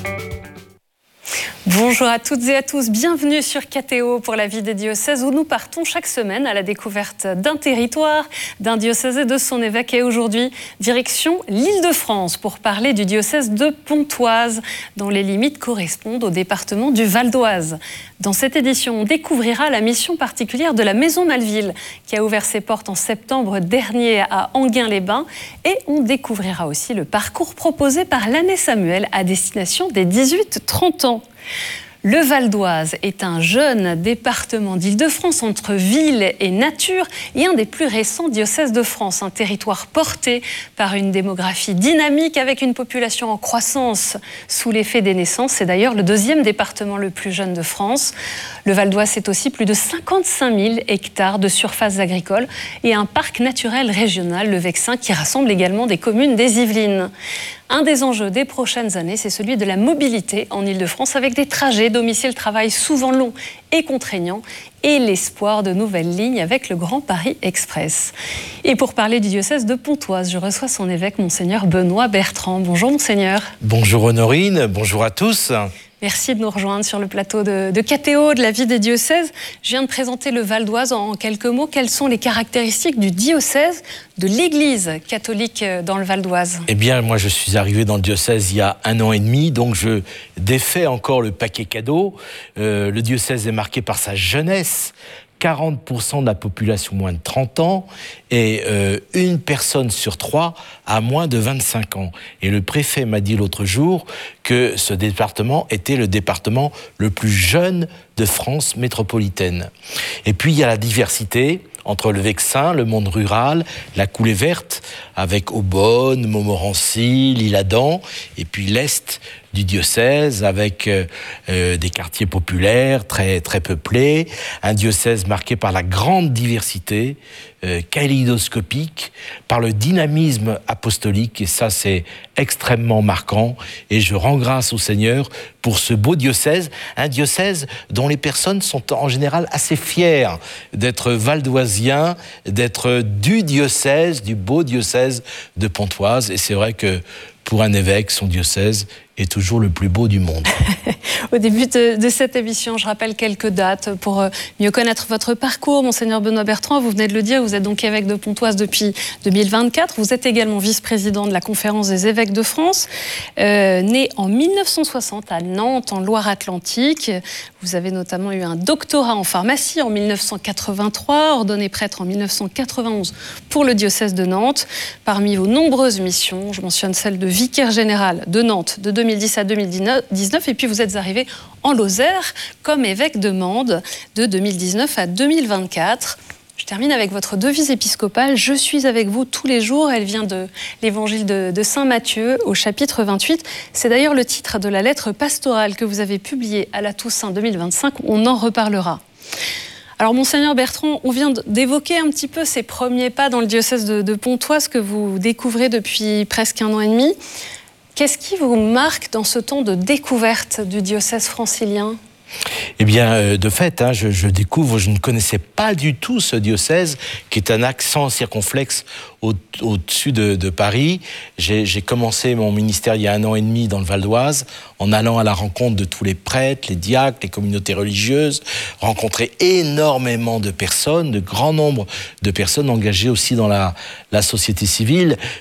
Bonjour à toutes et à tous, bienvenue sur KTO pour la vie des diocèses où nous partons chaque semaine à la découverte d'un territoire, d'un diocèse et de son évêque. Et aujourd'hui, direction l'Île-de-France pour parler du diocèse de Pontoise, dont les limites correspondent au département du Val d'Oise. Dans cette édition, on découvrira la mission particulière de la Maison Maleville qui a ouvert ses portes en septembre dernier à Enghien-les-Bains. Et on découvrira aussi le parcours proposé par l'Année Samuel à destination des 18-30 ans. Le Val d'Oise est un jeune département d'Île-de-France entre ville et nature et un des plus récents diocèses de France. Un territoire porté par une démographie dynamique avec une population en croissance sous l'effet des naissances. C'est d'ailleurs le deuxième département le plus jeune de France. Le Val d'Oise, c'est aussi plus de 55 000 hectares de surfaces agricoles et un parc naturel régional, le Vexin, qui rassemble également des communes des Yvelines. Un des enjeux des prochaines années, c'est celui de la mobilité en Île-de-France avec des trajets domicile-travail souvent longs et contraignants et l'espoir de nouvelles lignes avec le Grand Paris Express. Et pour parler du diocèse de Pontoise, je reçois son évêque, Monseigneur Benoît Bertrand. Bonjour Monseigneur. Bonjour Honorine, bonjour à tous. Merci de nous rejoindre sur le plateau de KTO, de la vie des diocèses. Je viens de présenter le Val d'Oise en quelques mots. Quelles sont les caractéristiques du diocèse, de l'Église catholique dans le Val d'Oise ? Eh bien, moi, je suis arrivé dans le diocèse il y a 1 an et demi, donc je défais encore le paquet cadeau. Le diocèse est marqué par sa jeunesse. 40% de la population moins de 30 ans et une personne sur 3 a moins de 25 ans. Et le préfet m'a dit l'autre jour que ce département était le département le plus jeune de France métropolitaine. Et puis il y a la diversité entre le Vexin, le monde rural, la coulée verte, avec Aubonne, Montmorency, l'Isle-Adam, et puis l'est du diocèse avec des quartiers populaires très, très peuplés, un diocèse marqué par la grande diversité, kaléidoscopique, par le dynamisme apostolique, et ça c'est extrêmement marquant, et je rends grâce au Seigneur pour ce beau diocèse, un diocèse dont les personnes sont en général assez fières d'être valdoisiens, d'être du diocèse, du beau diocèse de Pontoise, et c'est vrai que pour un évêque, son diocèse est toujours le plus beau du monde. Au début de cette émission, je rappelle quelques dates pour mieux connaître votre parcours. Monseigneur Benoît Bertrand, vous venez de le dire, vous êtes donc évêque de Pontoise depuis 2024. Vous êtes également vice-président de la Conférence des évêques de France. Né en 1960 à Nantes, en Loire-Atlantique. Vous avez notamment eu un doctorat en pharmacie en 1983, ordonné prêtre en 1991 pour le diocèse de Nantes. Parmi vos nombreuses missions, je mentionne celle de vicaire général de Nantes de 2010 à 2019, et puis vous êtes arrivé en Lozère comme évêque de Mende de 2019 à 2024. Je termine avec votre devise épiscopale, « Je suis avec vous tous les jours ». Elle vient de l'évangile de Saint Matthieu au chapitre 28. C'est d'ailleurs le titre de la lettre pastorale que vous avez publiée à la Toussaint 2025. On en reparlera. Alors, Monseigneur Bertrand, on vient d'évoquer un petit peu ces premiers pas dans le diocèse de Pontoise que vous découvrez depuis presque 1 an et demi. Qu'est-ce qui vous marque dans ce temps de découverte du diocèse francilien ? Eh bien, de fait, je découvre, je ne connaissais pas du tout ce diocèse, qui est un accent circonflexe au-dessus de Paris. J'ai commencé mon ministère il y a 1 an et demi dans le Val d'Oise, en allant à la rencontre de tous les prêtres, les diacres, les communautés religieuses, rencontrer énormément de personnes, de grand nombre de personnes engagées aussi dans la société civile.